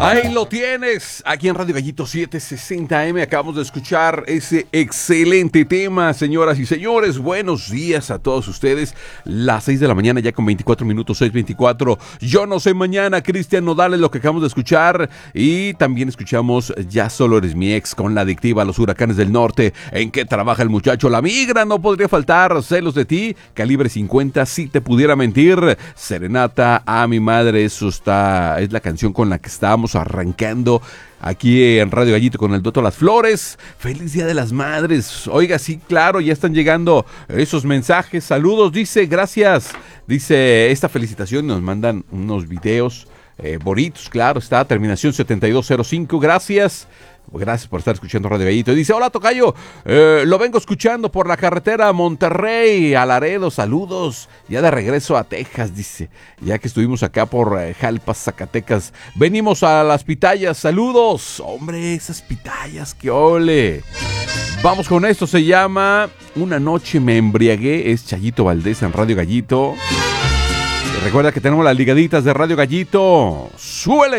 Ahí lo tienes, aquí en Radio Gallito 760M. Acabamos de escuchar ese excelente tema, señoras y señores. Buenos días a todos ustedes. Las 6 de la mañana, ya con 24 minutos, 6:24. Yo no sé mañana, Cristian Nodal, lo que acabamos de escuchar. Y también escuchamos Ya solo eres mi ex, con La adictiva, Los huracanes del norte. ¿En qué trabaja el muchacho? La migra, no podría faltar. Celos de ti, Calibre 50, Si te pudiera mentir. Serenata a mi madre, es la canción con la que estábamos arrancando aquí en Radio Gallito con el Doto Las Flores. Feliz Día de las Madres. Oiga, sí, claro, ya están llegando esos mensajes. Saludos, dice, gracias. Dice, esta felicitación, nos mandan unos videos bonitos, claro, está, terminación 7205, gracias. Gracias por estar escuchando Radio Gallito. Dice, hola tocayo, lo vengo escuchando por la carretera Monterrey a Laredo, saludos, ya de regreso a Texas, dice, ya que estuvimos acá por Jalpas, Zacatecas, venimos a las pitayas, saludos, hombre, esas pitayas, qué ole. Vamos con esto, se llama Una noche me embriagué, es Chayito Valdés en Radio Gallito. Y recuerda que tenemos las ligaditas de Radio Gallito, ¡súbele!